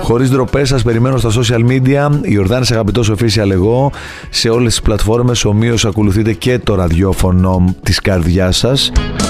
Χωρίς ντροπές, σας περιμένω στα social media. Ιορδάνης Αγαπητός Official εγώ. Σε όλες τις πλατφόρμες ομοίως ακολουθείτε και το ραδιόφωνο της καρδιάς σας.